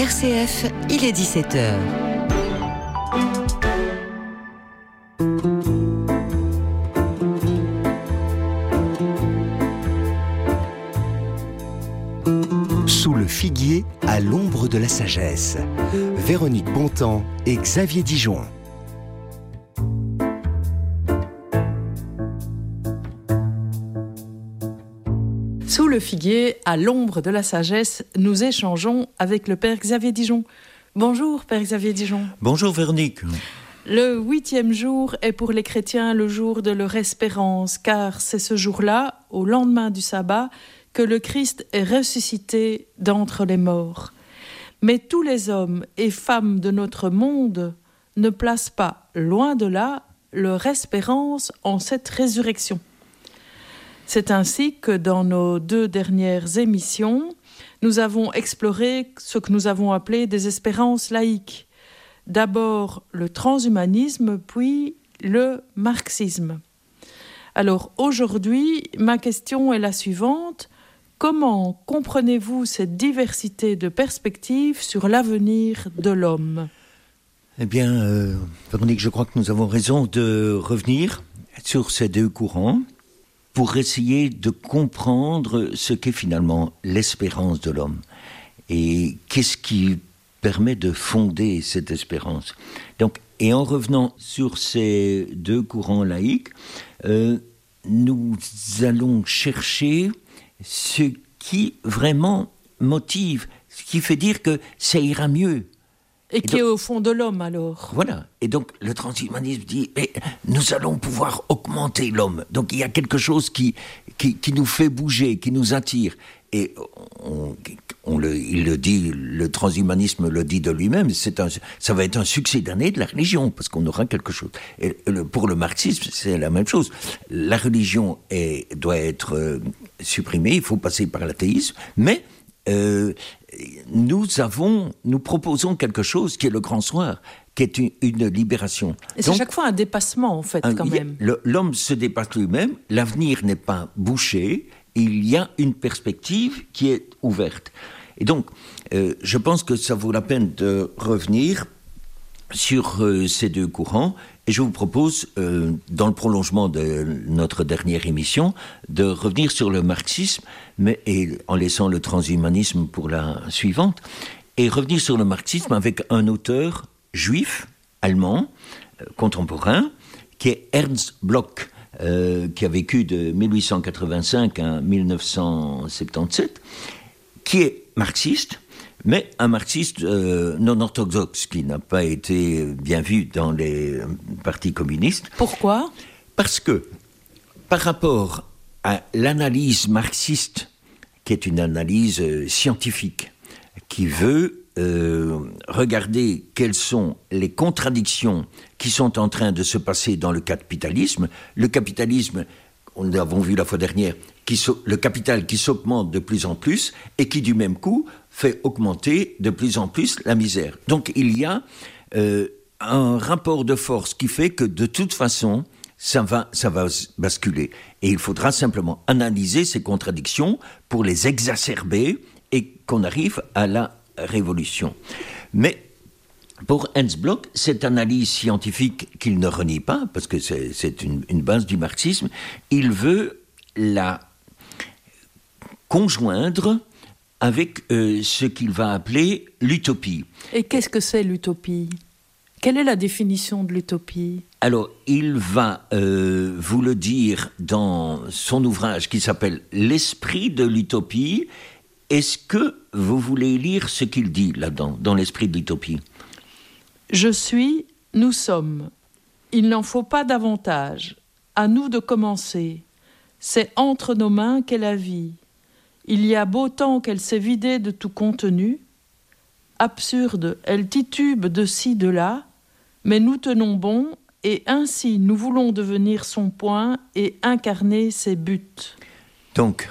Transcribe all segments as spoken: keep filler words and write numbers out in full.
R C F, il est dix-sept heures. Sous le figuier, à l'ombre de la sagesse. Véronique Bontemps et Xavier Dijon. Sous le figuier, à l'ombre de la sagesse, nous échangeons avec le Père Xavier Dijon. Bonjour, Père Xavier Dijon. Bonjour, Véronique. Le huitième jour est pour les chrétiens le jour de leur espérance, car c'est ce jour-là, au lendemain du sabbat, que le Christ est ressuscité d'entre les morts. Mais tous les hommes et femmes de notre monde ne placent pas, loin de là, leur espérance en cette résurrection. C'est ainsi que dans nos deux dernières émissions, nous avons exploré ce que nous avons appelé des espérances laïques. D'abord le transhumanisme, puis le marxisme. Alors aujourd'hui, ma question est la suivante. Comment comprenez-vous cette diversité de perspectives sur l'avenir de l'homme ? Eh bien, euh, Véronique, je crois que nous avons raison de revenir sur ces deux courants pour essayer de comprendre ce qu'est finalement l'espérance de l'homme et qu'est-ce qui permet de fonder cette espérance. Donc, et en revenant sur ces deux courants laïques, euh, nous allons chercher ce qui vraiment motive, ce qui fait dire que ça ira mieux. Et, et qui donc, est au fond de l'homme, alors. Voilà. Et donc, le transhumanisme dit, eh, nous allons pouvoir augmenter l'homme. Donc, il y a quelque chose qui, qui, qui nous fait bouger, qui nous attire. Et on, on le, il le dit, le transhumanisme le dit de lui-même, c'est un, ça va être un succès d'année de la religion, parce qu'on aura quelque chose. Et le, pour le marxisme, c'est la même chose. La religion est, doit être euh, supprimée, il faut passer par l'athéisme, mais euh, nous avons, nous proposons quelque chose qui est le grand soir, qui est une, une libération. Et c'est Donc, chaque fois un dépassement, en fait, un, quand même. Le, l'homme se dépasse lui-même, l'avenir n'est pas bouché, il y a une perspective qui est ouverte. Et donc, euh, je pense que ça vaut la peine de revenir sur euh, ces deux courants, et je vous propose, euh, dans le prolongement de notre dernière émission, de revenir sur le marxisme, mais, et en laissant le transhumanisme pour la suivante, et revenir sur le marxisme avec un auteur juif, allemand, euh, contemporain, qui est Ernst Bloch, euh, qui a vécu de dix-huit cent quatre-vingt-cinq à dix-neuf cent soixante-dix-sept, qui est marxiste, mais un marxiste euh, non orthodoxe, qui n'a pas été bien vu dans les partis communistes. Pourquoi ? Parce que, par rapport à l'analyse marxiste, qui est une analyse euh, scientifique, qui veut euh, regarder quelles sont les contradictions qui sont en train de se passer dans le capitalisme, le capitalisme, on l'avons vu la fois dernière, qui so- le capital qui s'augmente de plus en plus et qui, du même coup, fait augmenter de plus en plus la misère. Donc, il y a euh, un rapport de force qui fait que, de toute façon, ça va, ça va basculer. Et il faudra simplement analyser ces contradictions pour les exacerber et qu'on arrive à la révolution. Mais pour Ernst Bloch, cette analyse scientifique qu'il ne renie pas, parce que c'est, c'est une, une base du marxisme, il veut la conjoindre avec euh, ce qu'il va appeler l'utopie. Et qu'est-ce que c'est l'utopie ? Quelle est la définition de l'utopie ? Alors, il va euh, vous le dire dans son ouvrage qui s'appelle « L'esprit de l'utopie ». Est-ce que vous voulez lire ce qu'il dit là-dedans, dans l'esprit de l'utopie ? Je suis, nous sommes. Il n'en faut pas davantage. À nous de commencer. C'est entre nos mains qu'est la vie. Il y a beau temps qu'elle s'est vidée de tout contenu. Absurde, elle titube de ci, de là. Mais nous tenons bon, et ainsi nous voulons devenir son point et incarner ses buts. Donc,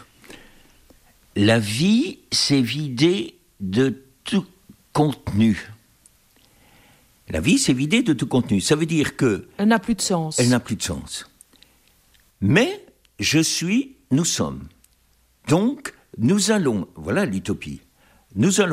la vie s'est vidée de tout contenu. La vie s'est vidée de tout contenu. Ça veut dire que... Elle n'a plus de sens. Elle n'a plus de sens. Mais je suis, nous sommes. Donc, nous allons, voilà l'utopie, nous allons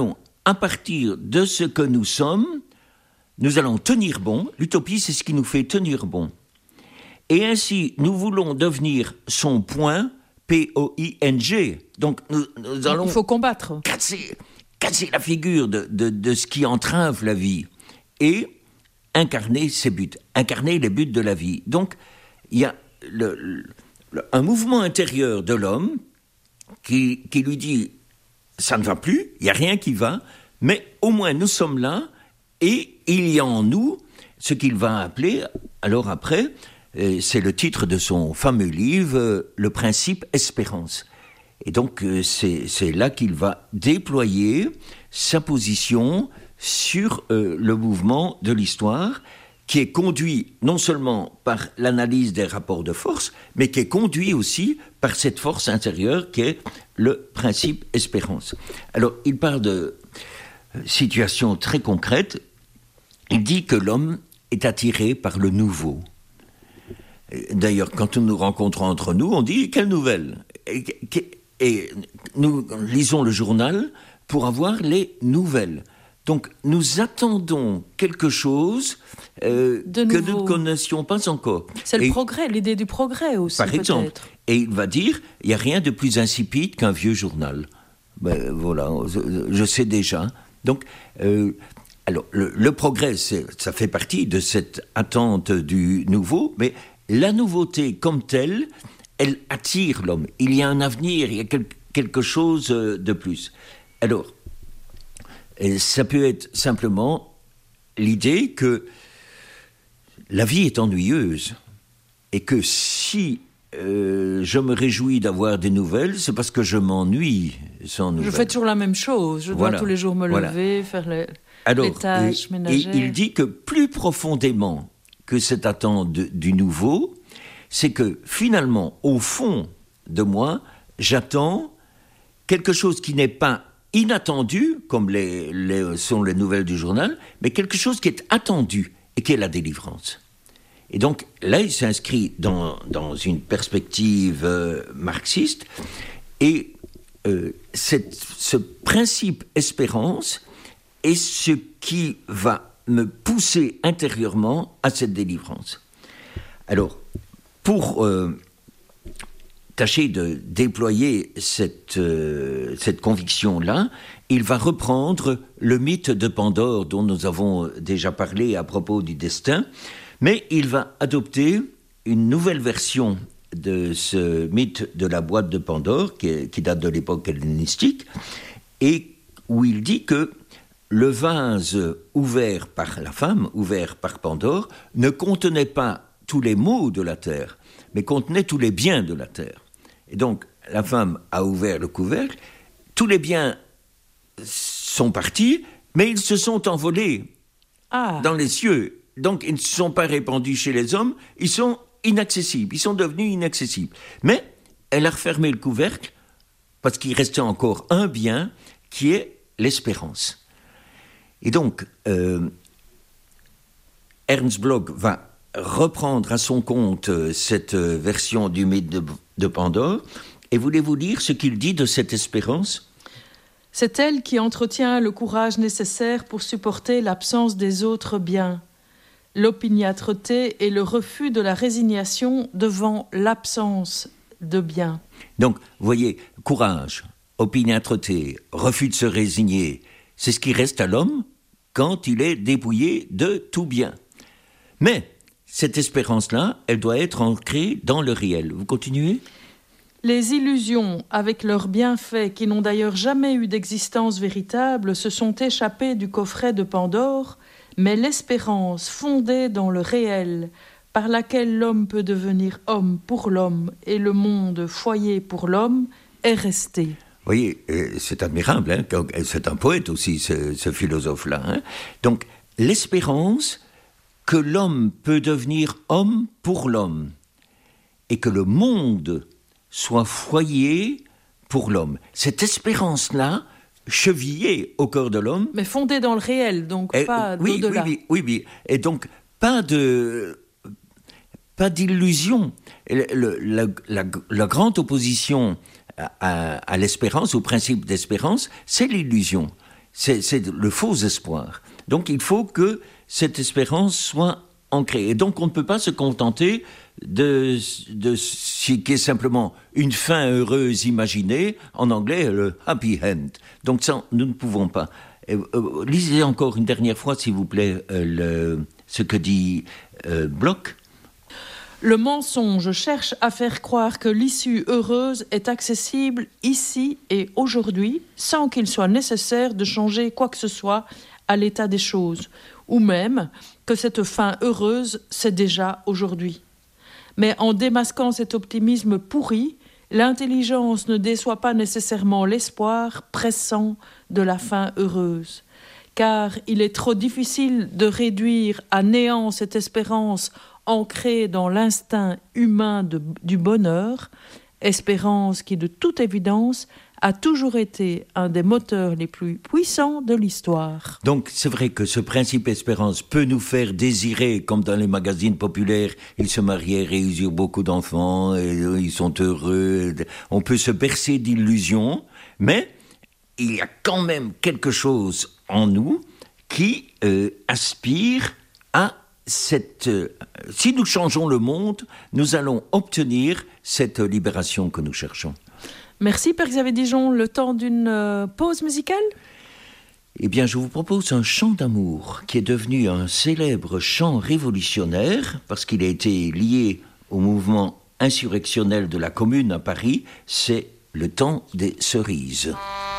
à partir de ce que nous sommes, nous allons tenir bon. L'utopie, c'est ce qui nous fait tenir bon. Et ainsi, nous voulons devenir son point, P O I N G. Donc, nous, nous allons... Il faut combattre. Casser, casser la figure de, de, de ce qui entrave la vie et incarner ses buts, incarner les buts de la vie. Donc, il y a le, le, un mouvement intérieur de l'homme qui, qui lui dit « ça ne va plus, il n'y a rien qui va, mais au moins nous sommes là et il y a en nous ce qu'il va appeler, alors après, euh, c'est le titre de son fameux livre, euh, Le principe espérance ». Et donc, euh, c'est, c'est là qu'il va déployer sa position sur euh, le mouvement de l'histoire, qui est conduit non seulement par l'analyse des rapports de force, mais qui est conduit aussi par cette force intérieure qui est le principe espérance. Alors, il parle de situation très concrète. Il dit que l'homme est attiré par le nouveau. D'ailleurs, quand nous nous rencontrons entre nous, on dit « quelle nouvelle ?» et, et nous lisons le journal pour avoir les nouvelles. Donc, nous attendons quelque chose euh, que nous ne connaissions pas encore. C'est le et, progrès, l'idée du progrès aussi, par peut-être. exemple. Et il va dire, il n'y a rien de plus insipide qu'un vieux journal. Ben, voilà, je, je sais déjà. Donc, euh, alors, le, le progrès, c'est, ça fait partie de cette attente du nouveau, mais la nouveauté comme telle, elle attire l'homme. Il y a un avenir, il y a quel, quelque chose de plus. Alors, et ça peut être simplement l'idée que la vie est ennuyeuse et que si euh, je me réjouis d'avoir des nouvelles, c'est parce que je m'ennuie sans nouvelles. Je fais toujours la même chose. Je voilà. dois tous les jours me voilà. lever, faire les, Alors, les tâches et, ménagères. Et il dit que plus profondément que cette attente de, du nouveau, c'est que finalement, au fond de moi, j'attends quelque chose qui n'est pas inattendu, comme les, les, sont les nouvelles du journal, mais quelque chose qui est attendu et qui est la délivrance. Et donc, là, il s'inscrit dans, dans une perspective euh, marxiste, et euh, cette, ce principe espérance est ce qui va me pousser intérieurement à cette délivrance. Alors, pour... Euh, tâcher de déployer cette, euh, cette conviction-là, il va reprendre le mythe de Pandore dont nous avons déjà parlé à propos du destin, mais il va adopter une nouvelle version de ce mythe de la boîte de Pandore, qui, qui date de l'époque hellénistique, et où il dit que le vase ouvert par la femme, ouvert par Pandore, ne contenait pas tous les maux de la terre, mais contenait tous les biens de la terre. Et donc, la femme a ouvert le couvercle, tous les biens sont partis, mais ils se sont envolés ah. dans les cieux. Donc, ils ne se sont pas répandus chez les hommes, ils sont inaccessibles, ils sont devenus inaccessibles. Mais elle a refermé le couvercle, parce qu'il restait encore un bien, qui est l'espérance. Et donc, euh, Ernst Bloch va reprendre à son compte cette version du mythe de, de Pandore. Et voulez-vous lire ce qu'il dit de cette espérance ? C'est elle qui entretient le courage nécessaire pour supporter l'absence des autres biens, l'opiniâtreté et le refus de la résignation devant l'absence de biens. Donc, vous voyez, courage, opiniâtreté, refus de se résigner, c'est ce qui reste à l'homme quand il est dépouillé de tout bien. Mais cette espérance-là, elle doit être ancrée dans le réel. Vous continuez ? Les illusions, avec leurs bienfaits, qui n'ont d'ailleurs jamais eu d'existence véritable, se sont échappées du coffret de Pandore, mais l'espérance fondée dans le réel, par laquelle l'homme peut devenir homme pour l'homme et le monde foyer pour l'homme, est restée. Vous voyez, c'est admirable, hein, c'est un poète aussi, ce, ce philosophe-là. Hein. Donc, l'espérance que l'homme peut devenir homme pour l'homme et que le monde soit foyer pour l'homme. Cette espérance-là, chevillée au cœur de l'homme... Mais fondée dans le réel, donc et, pas oui, d'au-delà. Oui, oui, oui, et donc pas de... pas d'illusion. Le, le, la, la, la grande opposition à, à, à l'espérance, au principe d'espérance, c'est l'illusion. c'est, c'est le faux espoir. Donc il faut que cette espérance soit ancrée. Et donc on ne peut pas se contenter de, de ce qui est simplement une fin heureuse imaginée, en anglais le happy end. Donc ça, nous ne pouvons pas. Et, euh, lisez encore une dernière fois, s'il vous plaît, euh, le, ce que dit euh, Bloch. Le mensonge cherche à faire croire que l'issue heureuse est accessible ici et aujourd'hui, sans qu'il soit nécessaire de changer quoi que ce soit à l'état des choses, ou même que cette fin heureuse, c'est déjà aujourd'hui. Mais en démasquant cet optimisme pourri, l'intelligence ne déçoit pas nécessairement l'espoir pressant de la fin heureuse. Car il est trop difficile de réduire à néant cette espérance ancrée dans l'instinct humain de, du bonheur, espérance qui, de toute évidence, a toujours été un des moteurs les plus puissants de l'histoire. Donc c'est vrai que ce principe espérance peut nous faire désirer, comme dans les magazines populaires, ils se marièrent et ils eurent beaucoup d'enfants, et ils sont heureux, on peut se bercer d'illusions, mais il y a quand même quelque chose en nous qui euh, aspire à cette... Euh, si nous changeons le monde, nous allons obtenir cette libération que nous cherchons. Merci Père Xavier Dijon. Le temps d'une euh, pause musicale ? Eh bien, je vous propose un chant d'amour qui est devenu un célèbre chant révolutionnaire parce qu'il a été lié au mouvement insurrectionnel de la Commune à Paris. C'est le temps des cerises.